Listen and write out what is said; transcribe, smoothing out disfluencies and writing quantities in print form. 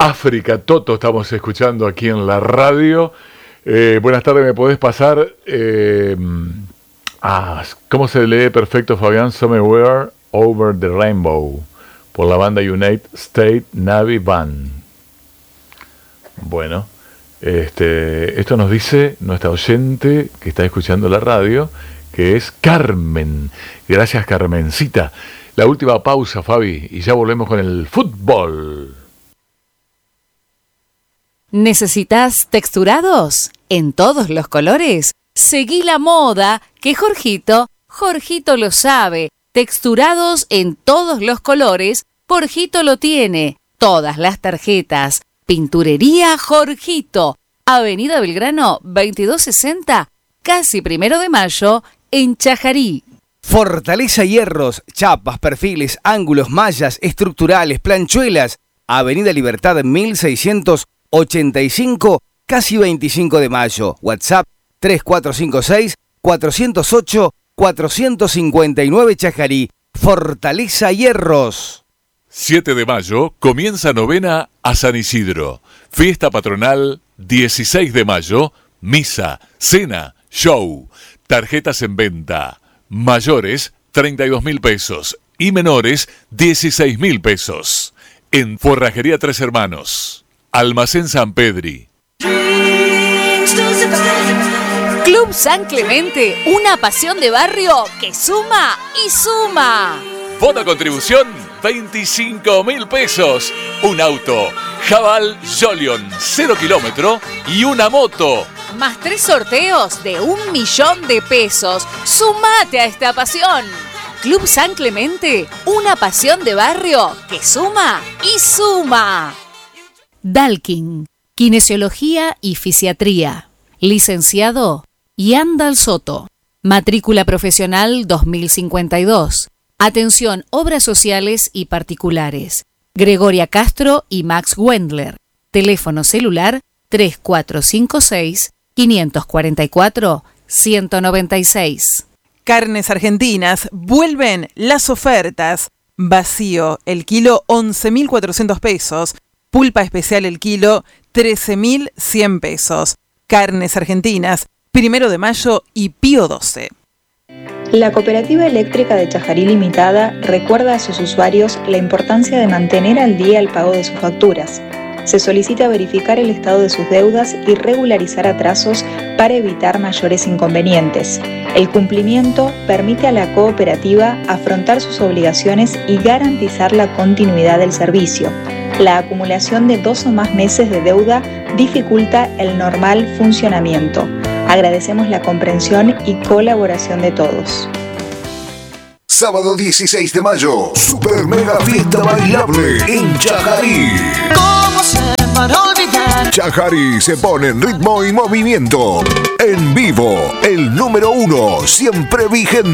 África Toto estamos escuchando aquí en la radio. Buenas tardes, ¿me podés pasar? ¿Cómo se lee perfecto, Fabián? Somewhere Over the Rainbow, por la banda United States Navy Band. Bueno, esto nos dice nuestra oyente que está escuchando la radio, que es Carmen. Gracias, Carmencita. La última pausa, Fabi, y ya volvemos con el fútbol. ¿Necesitas texturados? En todos los colores. Seguí la moda que Jorgito lo sabe. Texturados en todos los colores, Jorgito lo tiene. Todas las tarjetas. Pinturería Jorgito. Avenida Belgrano 2260, casi 1 de Mayo, en Chajarí. Fortaleza Hierros, chapas, perfiles, ángulos, mallas, estructurales, planchuelas. Avenida Libertad 1685, casi 25 de Mayo. WhatsApp 3456-408-459 Chajarí. Fortaleza Hierros. 7 de mayo comienza novena a San Isidro. Fiesta patronal 16 de mayo, misa, cena, show. Tarjetas en venta. Mayores 32.000 pesos y menores 16.000 pesos. En Forrajería Tres Hermanos. Almacén San Pedri. Club San Clemente, una pasión de barrio que suma y suma. Bono contribución 25.000 pesos. Un auto Jabal Jolion 0 kilómetro y una moto. Más 3 sorteos de 1 millón de pesos. ¡Sumate a esta pasión! Club San Clemente, una pasión de barrio que suma y suma. Dalkin, Kinesiología y Fisiatría. Licenciado Yandal Soto. Matrícula profesional 2052. Atención, obras sociales y particulares. Gregoria Castro y Max Wendler. Teléfono celular 3456-544-196. Carnes Argentinas, vuelven las ofertas. Vacío, el kilo 11.400 pesos. Pulpa especial el kilo 13.100 pesos. Carnes Argentinas, 1 de Mayo y Pío XII. La Cooperativa Eléctrica de Chajarí Limitada recuerda a sus usuarios la importancia de mantener al día el pago de sus facturas. Se solicita verificar el estado de sus deudas y regularizar atrasos para evitar mayores inconvenientes. El cumplimiento permite a la cooperativa afrontar sus obligaciones y garantizar la continuidad del servicio. La acumulación de 2 o más meses de deuda dificulta el normal funcionamiento. Agradecemos la comprensión y colaboración de todos. Sábado 16 de mayo, Super Mega Fiesta Bailable en Chajarí. ¿Cómo se para olvidar? Chajarí se pone en ritmo y movimiento. En vivo, el número 1, siempre vigente.